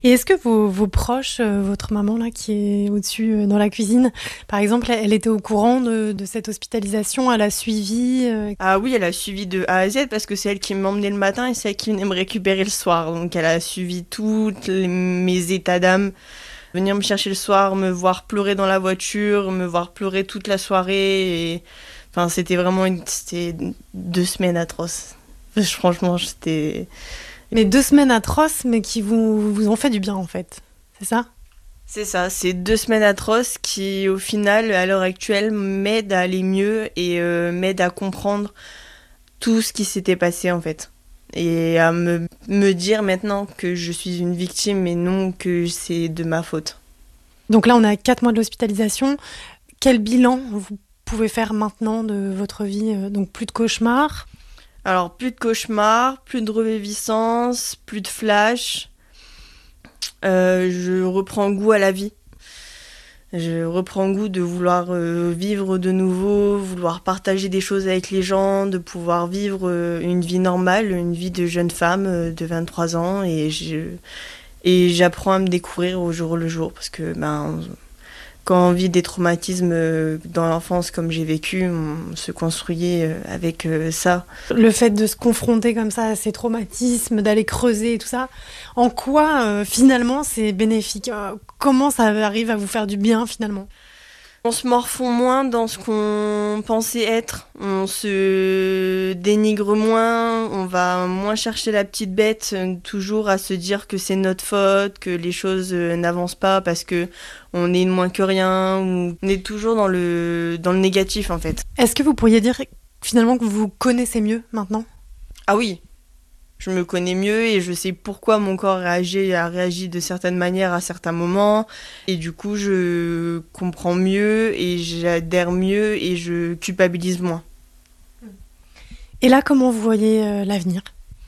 Et est-ce que vos proches, votre maman là qui est au-dessus, dans la cuisine, par exemple, elle était au courant de cette hospitalisation? Elle a suivi, Ah oui, elle a suivi de A à Z parce que c'est elle qui m'emmenait le matin et c'est elle qui venait me récupérer le soir. Donc elle a suivi mes états d'âme. Venir me chercher le soir, me voir pleurer dans la voiture, me voir pleurer toute la soirée. Enfin, c'était 2 semaines atroces. Franchement, j'étais... mais 2 semaines atroces, mais qui vous ont fait du bien en fait, c'est ça? C'est ça, c'est 2 semaines atroces qui, au final, à l'heure actuelle, m'aident à aller mieux et m'aident à comprendre tout ce qui s'était passé en fait. Et à me dire maintenant que je suis une victime et non que c'est de ma faute. Donc là, on est à 4 mois de l'hospitalisation. Quel bilan vous pouvez faire maintenant de votre vie? Donc plus de cauchemars. Alors plus de cauchemars, plus de reviviscence, plus de flash. Je reprends goût à la vie. Je reprends goût de vouloir vivre de nouveau, vouloir partager des choses avec les gens, de pouvoir vivre une vie normale, une vie de jeune femme de 23 ans. Et j'apprends à me découvrir au jour le jour parce que quand on vit des traumatismes dans l'enfance comme j'ai vécu, on se construit avec ça. Le fait de se confronter comme ça à ces traumatismes, d'aller creuser et tout ça, en quoi finalement c'est bénéfique? Comment ça arrive à vous faire du bien finalement? On se morfond moins dans ce qu'on pensait être, on se dénigre moins, on va moins chercher la petite bête, toujours à se dire que c'est notre faute, que les choses n'avancent pas parce que on est moins que rien, ou on est toujours dans le négatif en fait. Est-ce que vous pourriez dire finalement que vous vous connaissez mieux maintenant? Ah oui, je me connais mieux et je sais pourquoi mon corps a réagi de certaines manières à certains moments. Et du coup, je comprends mieux et j'adhère mieux et je culpabilise moins. Et là, comment vous voyez l'avenir?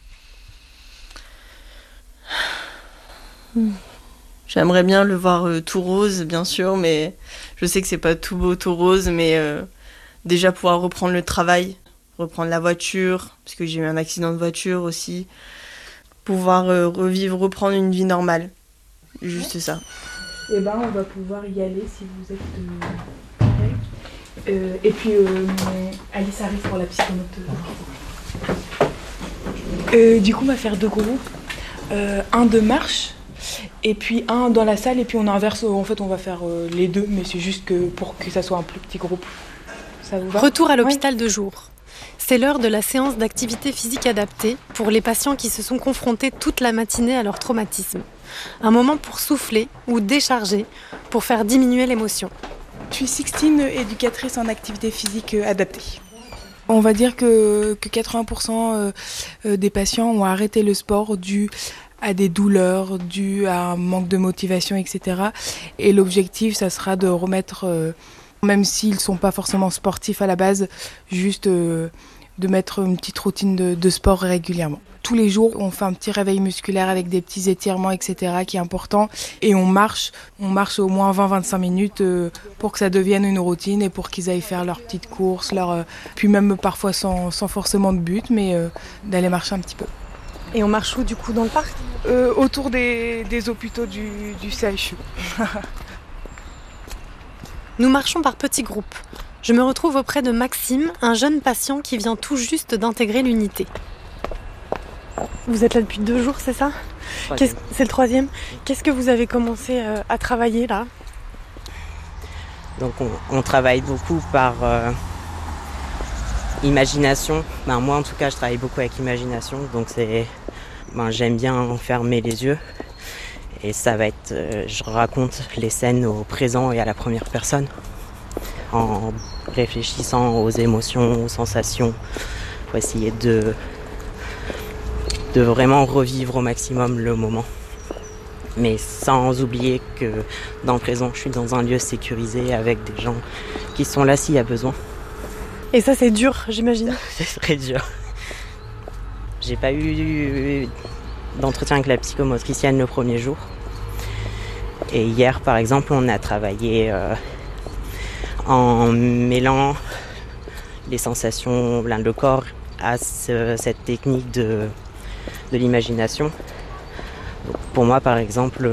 J'aimerais bien le voir tout rose, bien sûr, mais je sais que c'est pas tout beau, tout rose, mais déjà pouvoir reprendre le travail, reprendre la voiture, parce que j'ai eu un accident de voiture aussi, pouvoir reprendre une vie normale. Juste ça. Eh ben, on va pouvoir y aller si vous êtes prêts. Et puis, Alice arrive pour la psychomote. Du coup, on va faire 2 groupes. Un de marche, et puis un dans la salle, et puis on inverse. En fait, on va faire les deux, mais c'est juste que pour que ça soit un plus petit groupe. Ça vous va? Retour à l'hôpital de jour. C'est l'heure de la séance d'activité physique adaptée pour les patients qui se sont confrontés toute la matinée à leur traumatisme. Un moment pour souffler ou décharger, pour faire diminuer l'émotion. Je suis Sixtine, éducatrice en activité physique adaptée. On va dire que 80% des patients ont arrêté le sport dû à des douleurs, dû à un manque de motivation, etc. Et l'objectif, ça sera de remettre, même s'ils ne sont pas forcément sportifs à la base, juste de mettre une petite routine de sport régulièrement. Tous les jours, on fait un petit réveil musculaire avec des petits étirements, etc., qui est important. Et on marche au moins 20-25 minutes pour que ça devienne une routine et pour qu'ils aillent faire leurs petites courses, puis même parfois sans forcément de but, mais d'aller marcher un petit peu. Et on marche où du coup, dans le parc? Autour des hôpitaux du CHU. Nous marchons par petits groupes. Je me retrouve auprès de Maxime, un jeune patient qui vient tout juste d'intégrer l'unité. Vous êtes là depuis 2 jours, c'est ça? C'est le 3e. Qu'est-ce que vous avez commencé à travailler là? Donc on travaille beaucoup par imagination. Moi en tout cas je travaille beaucoup avec imagination, donc j'aime bien fermer les yeux. Et ça va être, je raconte les scènes au présent et à la première personne, en réfléchissant aux émotions, aux sensations, pour essayer de vraiment revivre au maximum le moment. Mais sans oublier que dans le présent, je suis dans un lieu sécurisé avec des gens qui sont là s'il y a besoin. Et ça c'est dur, j'imagine. C'est très dur. J'ai pas eu d'entretien avec la psychomotricienne le premier jour. Et hier, par exemple, on a travaillé en mêlant les sensations, le corps à cette technique de l'imagination Donc, pour moi, par exemple,